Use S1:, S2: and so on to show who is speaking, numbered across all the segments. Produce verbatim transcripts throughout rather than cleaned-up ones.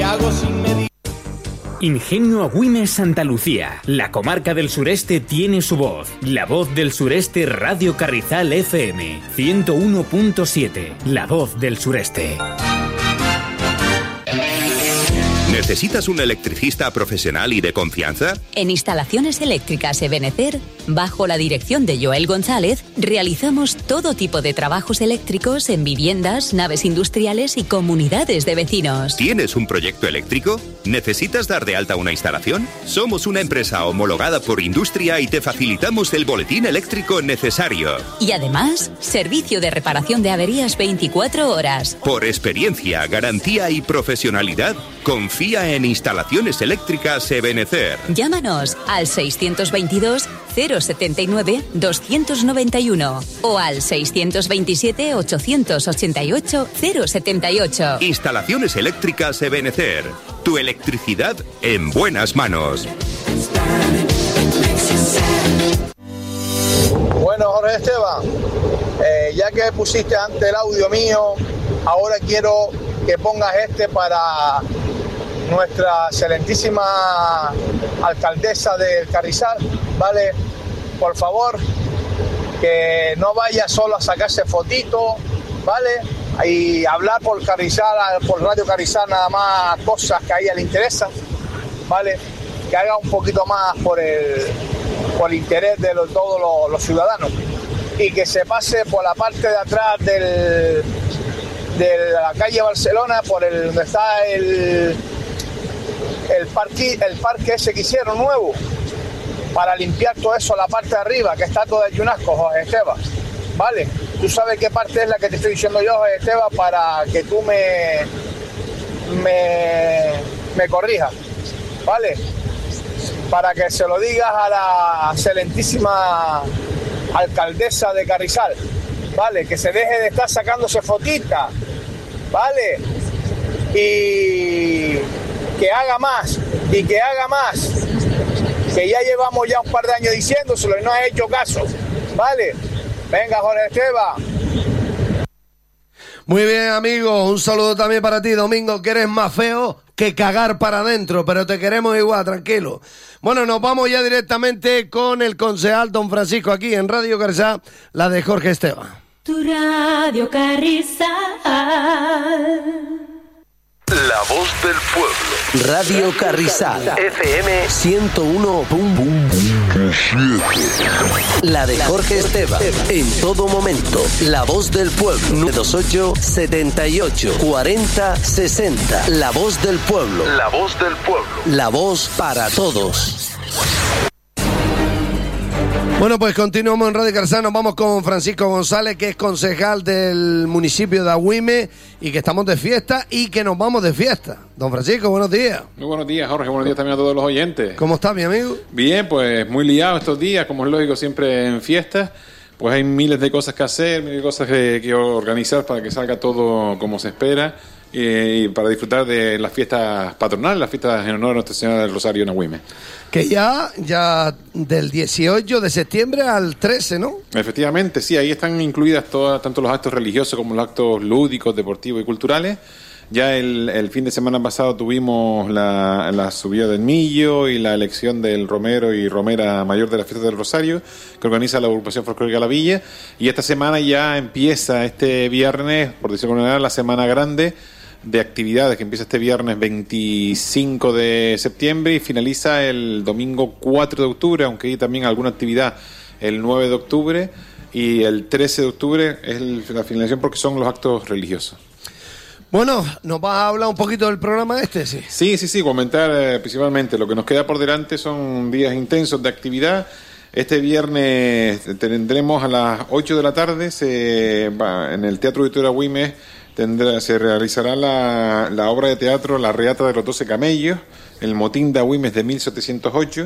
S1: hago sin medir.
S2: Ingenio Agüimes Santa Lucía. La comarca del sureste tiene su voz. La voz del sureste Radio Carrizal F M ciento uno punto siete. La voz del sureste.
S3: ¿Necesitas un electricista profesional y de confianza?
S4: En Instalaciones Eléctricas Ebenecer, bajo la dirección de Joel González, realizamos todo tipo de trabajos eléctricos en viviendas, naves industriales y comunidades de vecinos.
S3: ¿Tienes un proyecto eléctrico? ¿Necesitas dar de alta una instalación? Somos una empresa homologada por Industria y te facilitamos el boletín eléctrico necesario.
S4: Y además, servicio de reparación de averías veinticuatro horas.
S3: Por experiencia, garantía y profesionalidad, confía en Instalaciones Eléctricas Ebenecer.
S4: Llámanos al seiscientos veintidós cero setenta y nueve doscientos noventa y uno o al seiscientos veintisiete ochocientos ochenta y ocho cero setenta y ocho.
S3: Instalaciones Eléctricas Ebenecer. Tu electricidad en buenas manos.
S5: Bueno, Jorge Esteban, eh, ya que pusiste antes el audio mío, ahora quiero que pongas este para nuestra excelentísima alcaldesa del Carrizal, ¿vale? Por favor, que no vaya solo a sacarse fotitos, ¿vale? Y hablar por Carrizal, por Radio Carrizal nada más cosas que a ella le interesan, ¿vale? Que haga un poquito más por el, por el interés de los, todos los, los ciudadanos y que se pase por la parte de atrás del, de la calle Barcelona, por el donde está el el parque, el parque ese que hicieron nuevo, para limpiar todo eso, la parte de arriba, que está todo hecho un asco, Jorge Esteban, ¿vale? Tú sabes qué parte es la que te estoy diciendo yo, Jorge Esteban, para que tú me, me, me corrijas, ¿vale? Para que se lo digas a la excelentísima alcaldesa de Carrizal, ¿vale? Que se deje de estar sacándose fotitas, ¿vale? Y que haga más, y que haga más, que ya llevamos ya un par de años diciéndoselo y no ha hecho caso, ¿vale? Venga, Jorge Esteban.
S6: Muy bien, amigo, un saludo también para ti, Domingo, que eres más feo que cagar para adentro, pero te queremos igual, tranquilo. Bueno, nos vamos ya directamente con el concejal Don Francisco aquí en Radio Carrizal, la de Jorge Esteban.
S7: Tu Radio Carrizal.
S8: La voz del pueblo.
S9: Radio Carrizal. F M ciento uno punto siete. La de Jorge Esteban. En todo momento. La voz del pueblo. nueve dos ocho, setenta y ocho, cuarenta, sesenta. La voz del pueblo.
S8: La voz del pueblo.
S9: La voz para todos.
S6: Bueno, pues continuamos en Radio Carrizal, nos vamos con Francisco González, que es concejal del municipio de Agüimes y que estamos de fiesta y que nos vamos de fiesta. Don Francisco, buenos días.
S10: Muy buenos días, Jorge, buenos días también a todos los oyentes.
S6: ¿Cómo está, mi amigo?
S10: Bien, pues muy liado estos días, como es lógico, siempre en fiestas. Pues hay miles de cosas que hacer, miles de cosas que, que organizar para que salga todo como se espera y, y para disfrutar de las fiestas patronales, las fiestas en honor a Nuestra Señora del Rosario en Agüimes.
S6: Que ya, ya del dieciocho de septiembre al trece, ¿no?
S10: Efectivamente, sí, ahí están incluidas todas, tanto los actos religiosos como los actos lúdicos, deportivos y culturales. Ya el, el fin de semana pasado tuvimos la, la subida del Millo y la elección del Romero y Romera Mayor de la Fiesta del Rosario, que organiza la agrupación folclórica La Villa. Y esta semana ya empieza este viernes, por decirlo de alguna manera, la semana grande de actividades, que empieza este viernes veinticinco de septiembre y finaliza el domingo cuatro de octubre, aunque hay también alguna actividad el nueve de octubre, y el trece de octubre es el, la finalización porque son los actos religiosos.
S6: Bueno, ¿nos vas a hablar un poquito del programa este? Sí,
S10: sí, sí, sí comentar eh, principalmente. Lo que nos queda por delante son días intensos de actividad. Este viernes tendremos a las ocho de la tarde se, va, en el Teatro Auditorio Agüimes tendrá, se realizará la, la obra de teatro La Reata de los Doce Camellos, el motín de Agüimes de mil setecientos ocho,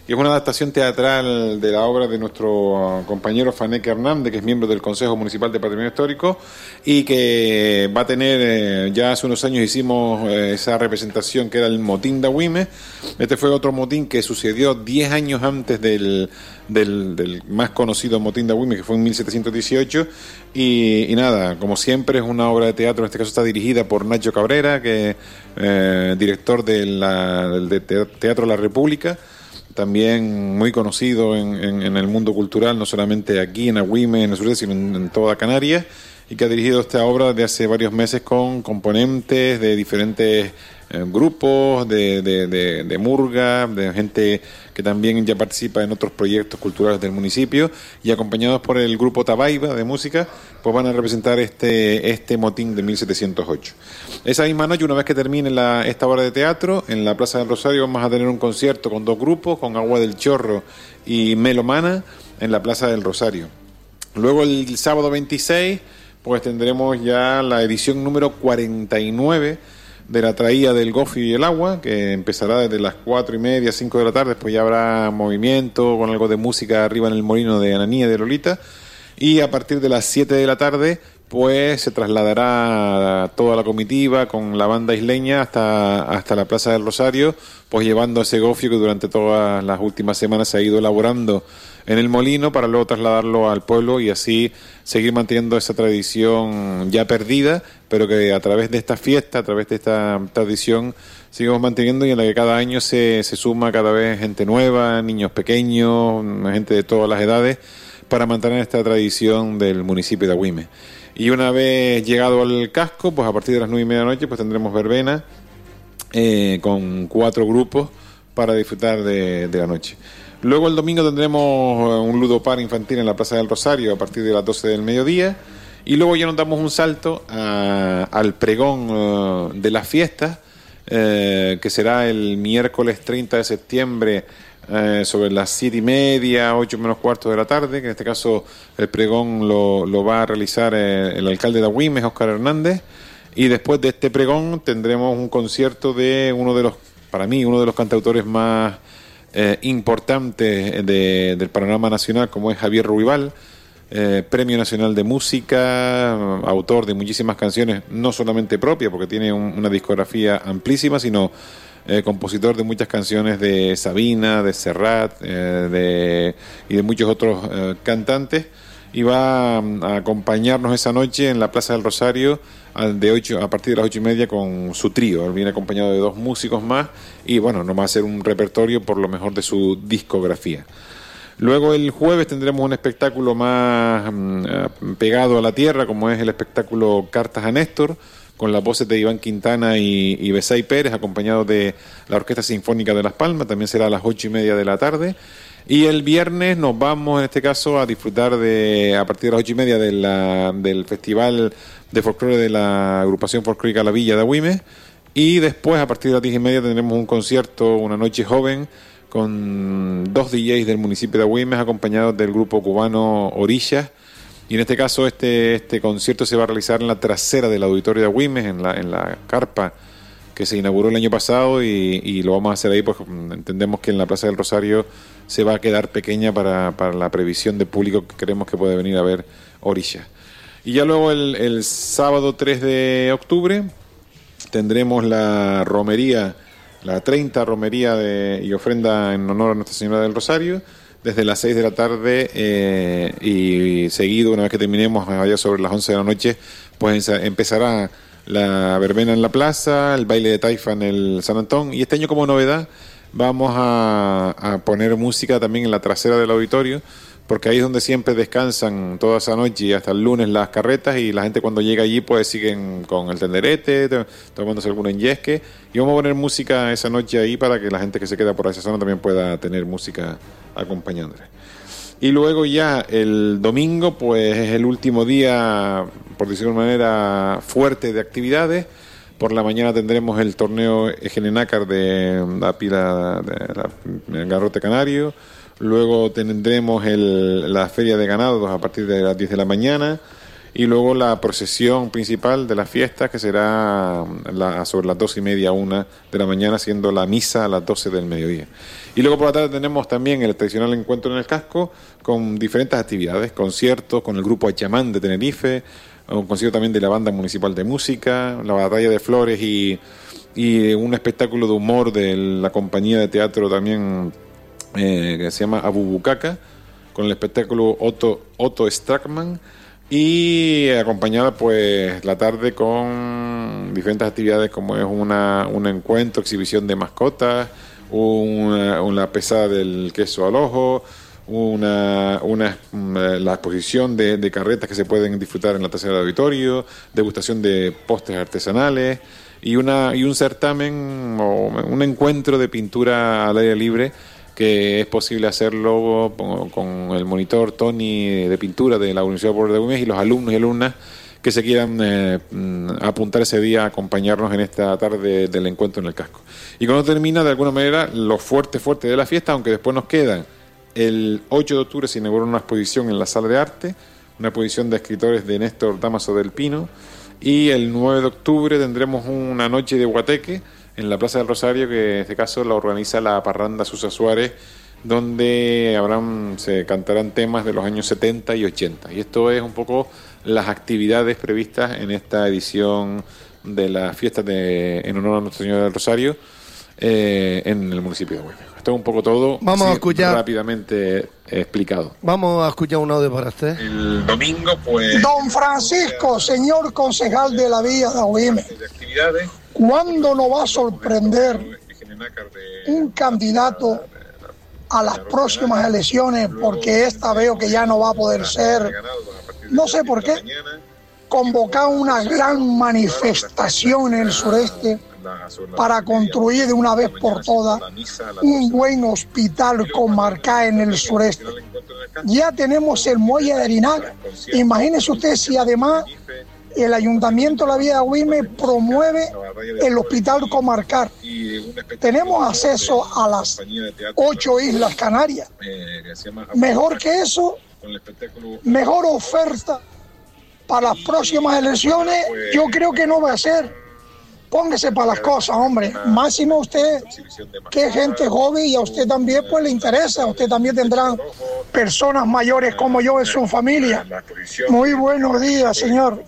S10: que es una adaptación teatral de la obra de nuestro compañero Faneque Hernández, que es miembro del Consejo Municipal de Patrimonio Histórico, y que va a tener, eh, ya hace unos años hicimos eh, esa representación que era el Motín de Agüime. Este fue otro motín que sucedió diez años antes del, del, del más conocido Motín de Agüime, que fue en mil setecientos dieciocho, y, y nada, como siempre es una obra de teatro, en este caso está dirigida por Nacho Cabrera, que eh, director de la, del de Teatro La República, también muy conocido en, en, en el mundo cultural, no solamente aquí en Agüime, en el sureste, sino en, en toda Canarias, y que ha dirigido esta obra desde hace varios meses con componentes de diferentes eh, grupos, de, de, de, de murga, de gente que también ya participa en otros proyectos culturales del municipio, y acompañados por el grupo Tabaiba de música, pues van a representar este, este motín de mil setecientos ocho. Esa misma noche, una vez que termine la, esta obra de teatro, en la Plaza del Rosario vamos a tener un concierto con dos grupos, con Agua del Chorro y Melomana, en la Plaza del Rosario. Luego el sábado veintiséis, pues tendremos ya la edición número cuarenta y nueve de la traída del Gofi y el Agua, que empezará desde las cuatro y media, cinco de la tarde. Después ya habrá movimiento con algo de música arriba en el molino de Ananía y de Lolita, y a partir de las siete de la tarde pues se trasladará toda la comitiva con la banda isleña hasta, hasta la Plaza del Rosario, pues llevando ese gofio que durante todas las últimas semanas se ha ido elaborando en el molino, para luego trasladarlo al pueblo y así seguir manteniendo esa tradición ya perdida, pero que a través de esta fiesta, a través de esta tradición, seguimos manteniendo, y en la que cada año se, se suma cada vez gente nueva, niños pequeños, gente de todas las edades, para mantener esta tradición del municipio de Agüime. Y una vez llegado al casco, pues a partir de las nueve y media de la noche, pues tendremos verbena eh, con cuatro grupos para disfrutar de, de la noche. Luego el domingo tendremos un ludopar infantil en la Plaza del Rosario a partir de las doce del mediodía, y luego ya nos damos un salto a, al pregón uh, de las fiestas, eh, que será el miércoles treinta de septiembre, eh, sobre las siete y media, ocho menos cuarto de la tarde, que en este caso el pregón lo, lo va a realizar eh, el alcalde de Agüimes, Óscar Hernández, y después de este pregón tendremos un concierto de uno de los, para mí, uno de los cantautores más Eh, importante de, del panorama nacional, como es Javier Ruibal, eh, Premio Nacional de Música, autor de muchísimas canciones, no solamente propia, porque tiene un, una discografía amplísima, sino eh, compositor de muchas canciones de Sabina, de Serrat, eh, de, y de muchos otros eh, cantantes, y va a acompañarnos esa noche en la Plaza del Rosario de ocho, a partir de las ocho y media con su trío. Él viene acompañado de dos músicos más, y bueno, nos va a hacer un repertorio por lo mejor de su discografía. Luego el jueves tendremos un espectáculo más mm, pegado a la tierra, como es el espectáculo Cartas a Néstor, con las voces de Iván Quintana y, y Besay Pérez, acompañado de la Orquesta Sinfónica de Las Palmas. También será a las ocho y media de la tarde. Y el viernes nos vamos, en este caso, a disfrutar de, a partir de las ocho y media de la, del Festival de Folclore de la Agrupación Folclórica La Villa de Agüime, y después, a partir de las diez y media, tendremos un concierto, una noche joven, con dos D Js del municipio de Agüimes, acompañados del grupo cubano Orillas, y en este caso este, este concierto se va a realizar en la trasera del auditorio de Agüimes, en la, en la carpa que se inauguró el año pasado, y, y lo vamos a hacer ahí, pues entendemos que en la Plaza del Rosario se va a quedar pequeña para, para la previsión de público que creemos que puede venir a ver Orillas. Y ya luego el, el sábado tres de octubre tendremos la romería, la treinta romería de, y ofrenda en honor a Nuestra Señora del Rosario, desde las seis de la tarde, eh, y seguido, una vez que terminemos allá sobre las once de la noche, pues empezará la verbena en la plaza, el baile de taifa en el San Antón, y este año, como novedad, vamos a, a poner música también en la trasera del auditorio, porque ahí es donde siempre descansan toda esa noche y hasta el lunes las carretas, y la gente cuando llega allí pues siguen con el tenderete, tomándose algún enyesque, y vamos a poner música esa noche ahí para que la gente que se queda por esa zona también pueda tener música acompañándole. Y luego ya el domingo pues es el último día, por decirlo de una manera, fuerte de actividades. Por la mañana tendremos el torneo Egenenácar de la pila de la Garrote Canario. Luego tendremos el, la feria de ganados a partir de las diez de la mañana. y luego la procesión principal de las fiestas, que será la, sobre las dos y media, una de la mañana, siendo la misa a las doce del mediodía. Y luego por la tarde tenemos también el tradicional encuentro en el casco, con diferentes actividades, conciertos con el grupo Ayamán de Tenerife, un concierto también de la banda municipal de música, la batalla de flores y, y un espectáculo de humor de la compañía de teatro también eh, que se llama Abubucaca, con el espectáculo Otto, Otto Strackman, y acompañada pues la tarde con diferentes actividades como es una, un encuentro, exhibición de mascotas, una, una pesada del queso al ojo, una, una la exposición de, de carretas que se pueden disfrutar en la tercera de auditorio, degustación de postres artesanales y una y un certamen o un encuentro de pintura al aire libre, que es posible hacerlo con el monitor Tony de pintura de la Universidad Pobre de Güemes y los alumnos y alumnas que se quieran eh, apuntar ese día a acompañarnos en esta tarde del encuentro en el casco. Y cuando termina, de alguna manera, lo fuerte, fuerte de la fiesta, aunque después nos quedan el ocho de octubre se inaugura una exposición en la Sala de Arte, una exposición de escritores de Néstor Dámaso del Pino, y el nueve de octubre tendremos una noche de guateque en la Plaza del Rosario, que en este caso la organiza la Parranda Susa Suárez, donde habrán, se cantarán temas de los años setenta y ochenta. Y esto es un poco las actividades previstas en esta edición de las fiestas de, en honor a Nuestra Señora del Rosario eh, en el municipio de Güemes. Esto es un poco todo.
S6: Vamos a escuchar
S10: rápidamente explicado.
S6: Vamos a escuchar un audio para usted.
S10: El domingo, pues...
S1: Don Francisco, señor concejal de la Villa de Güemes, ¿cuándo nos va a sorprender un candidato a las próximas elecciones? Porque esta veo que ya no va a poder ser, no sé por qué, convocar una gran manifestación en el sureste para construir de una vez por todas un buen hospital comarcal en el sureste. Ya tenemos el muelle de Arinaga. Imagínese usted si además el Ayuntamiento de la Villa de Güemes promueve el hospital comarcal. Tenemos acceso a las ocho islas Canarias. Mejor que eso, mejor oferta para las próximas elecciones, yo creo que no va a ser. Póngase para las cosas, hombre. Máximo usted, que es gente joven y a usted también pues le interesa. Usted también tendrá personas mayores como yo en su familia. Muy buenos días, señor.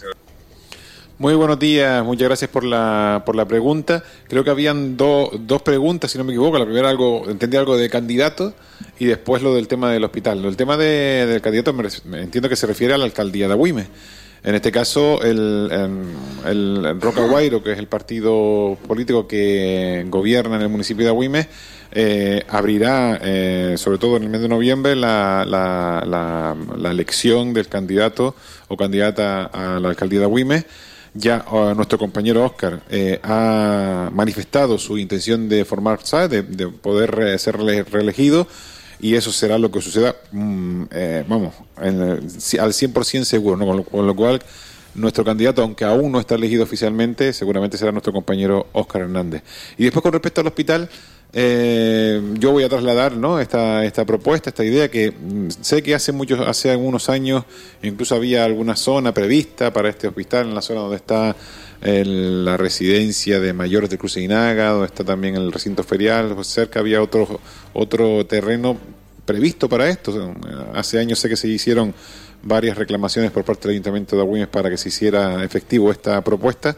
S10: Muy buenos días, muchas gracias por la por la pregunta. Creo que habían do, dos preguntas, si no me equivoco. La primera, algo entendí algo de candidato y después lo del tema del hospital. El tema de, del candidato me, me entiendo que se refiere a la alcaldía de Güemes. En este caso, el, el, el Roca Guairo, que es el partido político que gobierna en el municipio de Güemes, eh, abrirá, eh, sobre todo en el mes de noviembre, la, la, la, la elección del candidato o candidata a la alcaldía de Güemes. Ya uh, nuestro compañero Óscar eh, ha manifestado su intención de formar, ¿sabes?, de, de poder eh, ser reelegido. Y eso será lo que suceda, mmm, eh, vamos, en, al cien por ciento seguro, ¿no? Con lo, con lo cual, nuestro candidato, aunque aún no está elegido oficialmente, seguramente será nuestro compañero Óscar Hernández. Y después, con respecto al hospital, eh, yo voy a trasladar, ¿no?, esta, esta propuesta, esta idea, que mmm, sé que hace muchos, hace algunos años, incluso había alguna zona prevista para este hospital, en la zona donde está el, la residencia de mayores de Cruz de Inaga, donde está también el recinto ferial, pues cerca había otro, otro terreno previsto para esto. Hace años sé que se hicieron varias reclamaciones por parte del Ayuntamiento de Güemes para que se hiciera efectivo esta propuesta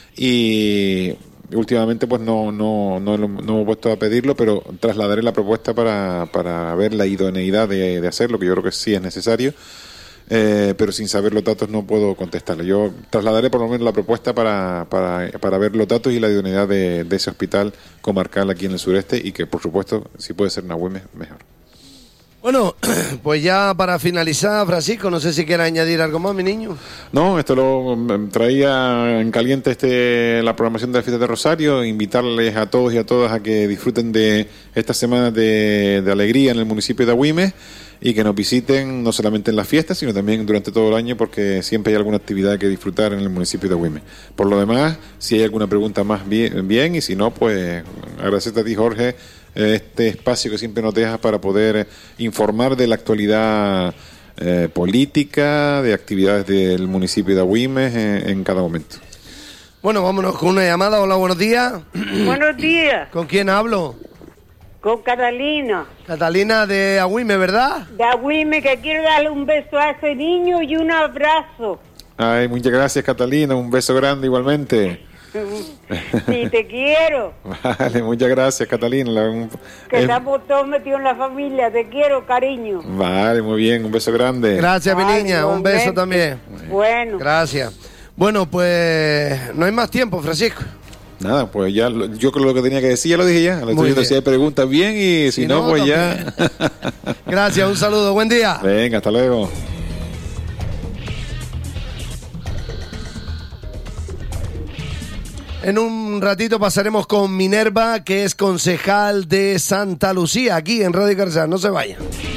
S10: y últimamente pues no no no, no me he puesto a pedirlo, pero trasladaré la propuesta para, para ver la idoneidad de, de hacerlo, que yo creo que sí es necesario. Eh, pero sin saber los datos no puedo contestarle. Yo trasladaré por lo menos la propuesta para, para, para ver los datos y la idoneidad de, de ese hospital comarcal aquí en el sureste, y que por supuesto, si puede ser una Güemes, mejor.
S6: Bueno, pues ya para finalizar, Francisco, no sé si quieres añadir algo más, mi niño.
S10: No, esto lo traía en caliente este la programación de la fiesta de Rosario, invitarles a todos y a todas a que disfruten de estas semanas de, de alegría en el municipio de Güemes, y que nos visiten no solamente en las fiestas, sino también durante todo el año, porque siempre hay alguna actividad que disfrutar en el municipio de Güemes. Por lo demás, si hay alguna pregunta más, bien, bien y si no, pues agradecerte a ti, Jorge, este espacio que siempre nos dejas para poder informar de la actualidad eh, política, de actividades del municipio de Agüimes en, en cada momento.
S6: Bueno, vámonos con una llamada. Hola, buenos días.
S11: Buenos días.
S6: ¿Con quién hablo?
S11: Con Catalina.
S6: Catalina de Agüimes, ¿verdad?
S11: De Agüimes, que quiero darle un beso a ese niño y un abrazo.
S10: Ay, muchas gracias, Catalina. Un beso grande igualmente.
S11: Sí, te quiero.
S10: Vale, muchas gracias, Catalina. La, un,
S11: que
S10: eh,
S11: estamos todos metidos en la familia. Te quiero, cariño.
S10: Vale, muy bien. Un beso grande.
S6: Gracias, mi
S11: Ay,
S6: niña. Un beso también.
S11: Bueno.
S6: Gracias. Bueno, pues no hay más tiempo, Francisco.
S10: Nada, pues ya, lo, yo creo que lo que tenía que decir ya lo dije ya. Lo estoy diciendo, si hay preguntas bien y si, si no, no, pues también. Ya.
S6: Gracias, un saludo, buen día.
S10: Venga, hasta luego.
S6: En un ratito pasaremos con Minerva, que es concejal de Santa Lucía, aquí en Radio Carrizal. No se vayan.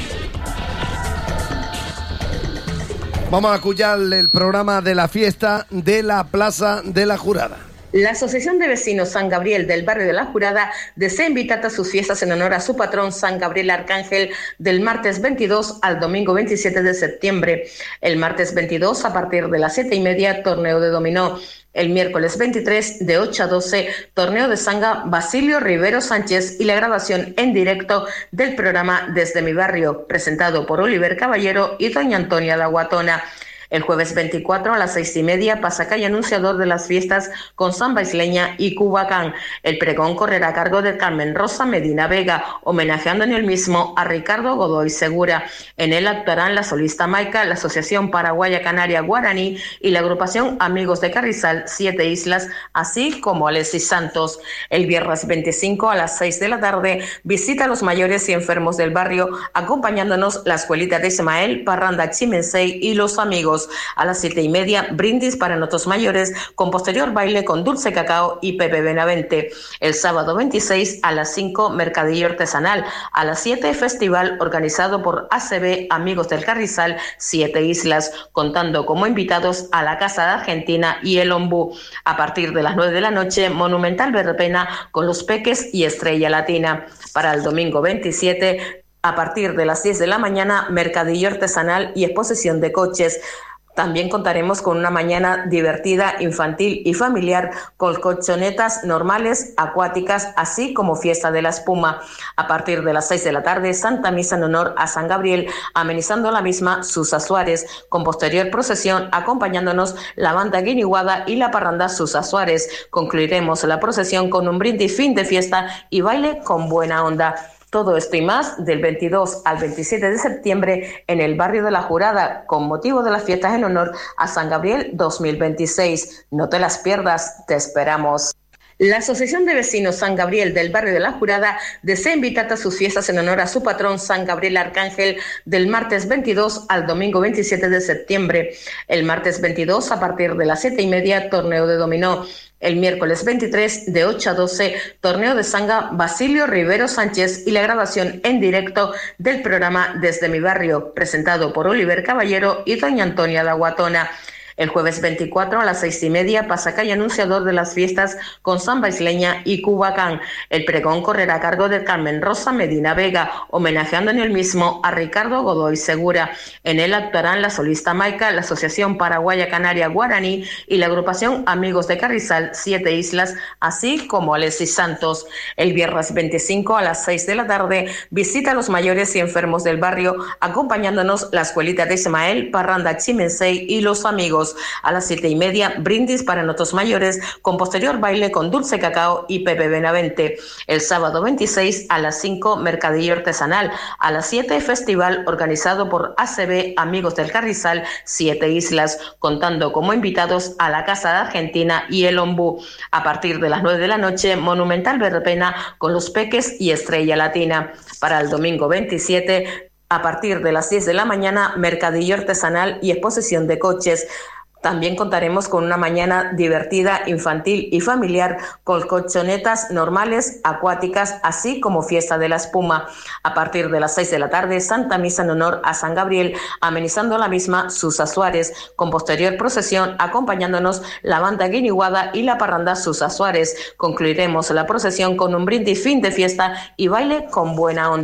S6: Vamos a escuchar el programa de la fiesta de la Plaza de la Jurada.
S12: La Asociación de Vecinos San Gabriel del barrio de La Jurada desea invitar a sus fiestas en honor a su patrón San Gabriel Arcángel del martes veintidós al domingo veintisiete de septiembre. El martes veintidós a partir de las siete y media, torneo de dominó. El miércoles veintitrés de ocho a doce, torneo de sanga Basilio Rivero Sánchez y la grabación en directo del programa Desde mi barrio, presentado por Oliver Caballero y doña Antonia La Guatona. El jueves veinticuatro a las seis y media, pasacalle anunciador de las fiestas con samba isleña y cubacán. El pregón correrá a cargo de Carmen Rosa Medina Vega, homenajeando en el mismo a Ricardo Godoy Segura. En él actuarán la solista Maica, la Asociación Paraguaya Canaria Guaraní y la agrupación Amigos de Carrizal, Siete Islas, así como Alexis Santos. El viernes veinticinco a las seis de la tarde, visita a los mayores y enfermos del barrio, acompañándonos la escuelita de Ismael, Parranda Chimensei y los amigos. A las siete y media, brindis para nuestros mayores, con posterior baile con Dulce Cacao y Pepe Benavente. El sábado veintiséis a las cinco, mercadillo artesanal. A las siete, festival organizado por A C B Amigos del Carrizal, Siete Islas, contando como invitados a la Casa de Argentina y el Ombú. A partir de las nueve de la noche, Monumental Verbena con Los Peques y Estrella Latina. Para el domingo veintisiete, a partir de las diez de la mañana, mercadillo artesanal y exposición de coches. También contaremos con una mañana divertida, infantil y familiar, con colchonetas normales, acuáticas, así como fiesta de la espuma. A partir de las seis de la tarde, Santa Misa en honor a San Gabriel, amenizando la misma Susa Suárez, con posterior procesión acompañándonos la banda Guiniguada y la parranda Susa Suárez. Concluiremos la procesión con un brindis fin de fiesta y baile con buena onda. Todo esto y más del veintidós al veintisiete de septiembre en el barrio de La Jurada, con motivo de las fiestas en honor a San Gabriel dos mil veintiséis. No te las pierdas, te esperamos. La Asociación de Vecinos San Gabriel del barrio de La Jurada desea invitar a sus fiestas en honor a su patrón San Gabriel Arcángel del martes veintidós al domingo veintisiete de septiembre. El martes veintidós a partir de las siete y media, torneo de dominó. El miércoles veintitrés de ocho a doce, torneo de sanga Basilio Rivero Sánchez y la grabación en directo del programa Desde mi barrio, presentado por Oliver Caballero y doña Antonia La Guatona. El jueves veinticuatro a las seis y media, pasacalle anunciador de las fiestas con samba isleña y cubacán. El pregón correrá a cargo de Carmen Rosa Medina Vega, homenajeando en el mismo a Ricardo Godoy Segura. En él actuarán la solista Maica, la Asociación Paraguaya Canaria Guaraní y la agrupación Amigos de Carrizal, Siete Islas, así como Alexis Santos. El viernes veinticinco a las seis de la tarde, visita a los mayores y enfermos del barrio, acompañándonos la escuelita de Ismael, Parranda Chimensei y los amigos. A las siete y media, brindis para nuestros mayores, con posterior baile con Dulce Cacao y Pepe Benavente. El sábado veintiséis a las cinco, mercadillo artesanal. A las siete, festival organizado por A C B Amigos del Carrizal, Siete Islas, contando como invitados a la Casa de Argentina y el Ombú. A partir de las nueve de la noche, Monumental Verbena con Los Peques y Estrella Latina. Para el domingo veintisiete, a partir de las diez de la mañana, mercadillo artesanal y exposición de coches. También contaremos con una mañana divertida, infantil y familiar, con colchonetas normales, acuáticas, así como fiesta de la espuma. A partir de las seis de la tarde, Santa Misa en honor a San Gabriel, amenizando la misma Susa Suárez, con posterior procesión acompañándonos la banda Guiniguada y la parranda Susa Suárez. Concluiremos la procesión con un brindis fin de fiesta y baile con buena onda.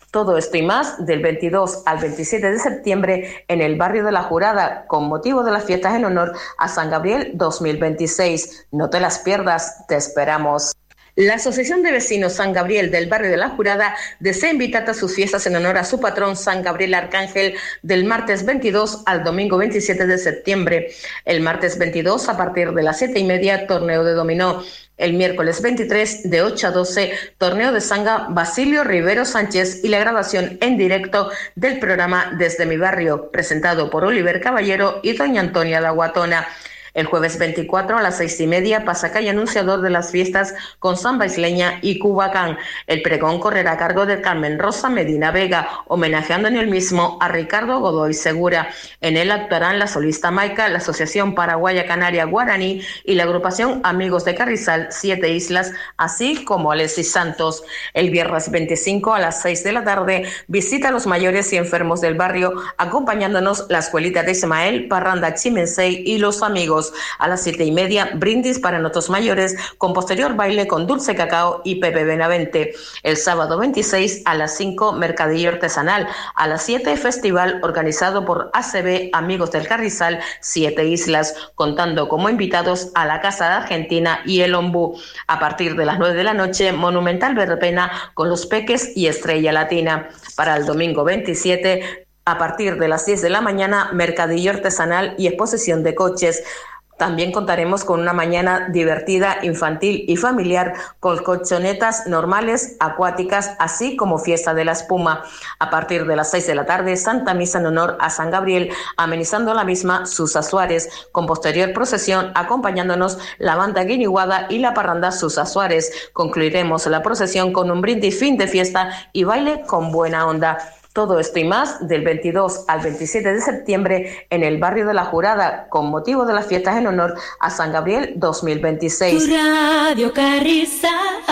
S12: Todo esto y más del veintidós al veintisiete de septiembre en el barrio de La Jurada, con motivo de las fiestas en honor a San Gabriel dos mil veintiséis. No te las pierdas, te esperamos. La Asociación de Vecinos San Gabriel del barrio de La Jurada desea invitar a sus fiestas en honor a su patrón San Gabriel Arcángel del martes veintidós al domingo veintisiete de septiembre. El martes veintidós, a partir de las siete y media, torneo de dominó. El miércoles veintitrés, de ocho a doce, torneo de sanga Basilio Rivero Sánchez y la grabación en directo del programa Desde mi barrio, presentado por Oliver Caballero y doña Antonia La Guatona. El jueves veinticuatro a las seis y media, pasacalle anunciador de las fiestas con samba isleña y cubacán. El pregón correrá a cargo de Carmen Rosa Medina Vega, homenajeando en el mismo a Ricardo Godoy Segura. En él actuarán la solista Maica, la Asociación Paraguaya Canaria Guaraní y la agrupación Amigos de Carrizal, Siete Islas, así como Alexis Santos. El viernes veinticinco a las seis de la tarde, visita a los mayores y enfermos del barrio, acompañándonos la escuelita de Ismael, Parranda Chimensei y los amigos. A las siete y media, brindis para nuestros mayores, con posterior baile con Dulce Cacao y Pepe Benavente. El sábado veintiséis a las cinco, mercadillo artesanal. A las siete, festival organizado por A C B Amigos del Carrizal, Siete Islas, contando como invitados a la Casa de Argentina y el Ombú. A partir de las nueve de la noche, monumental verbena con los Peques y Estrella Latina. Para el domingo veintisiete, a partir de las diez de la mañana, mercadillo artesanal y exposición de coches. También contaremos con una mañana divertida, infantil y familiar, con colchonetas normales, acuáticas, así como fiesta de la espuma. A partir de las seis de la tarde, Santa Misa en honor a San Gabriel, amenizando la misma Susa Suárez, con posterior procesión acompañándonos la banda Guiniguada y la parranda Susa Suárez. Concluiremos la procesión con un brindis fin de fiesta y baile con buena onda. Todo esto y más del veintidós al veintisiete de septiembre en el barrio de La Jurada, con motivo de las fiestas en honor a San Gabriel dos mil veintiséis.
S7: Tu Radio Carrizal.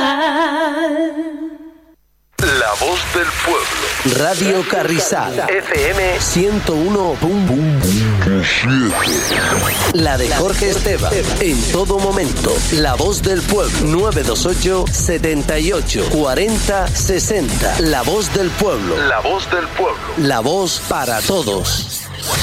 S8: La voz del pueblo.
S9: Radio Carrizal. F M ciento uno punto siete. La de Jorge Esteban. En todo momento. La voz del pueblo. nueve dos ocho, setenta y ocho, cuarenta, sesenta. La voz del pueblo.
S8: La voz del pueblo.
S9: La voz para todos.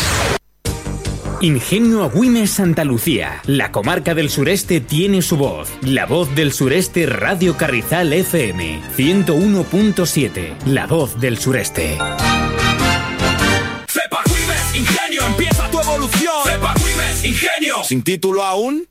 S2: Ingenio Agüimes Santa Lucía. La comarca del sureste tiene su voz. La voz del sureste Radio Carrizal F M ciento uno punto siete. La voz del sureste.
S13: Cepa Agüimes Ingenio, empieza tu evolución. Cepa Agüimes Ingenio.
S14: ¿Sin título aún?